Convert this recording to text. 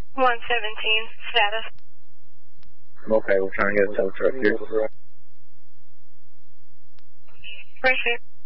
117, status. Okay, we're trying to get a tow truck here. Appreciate it.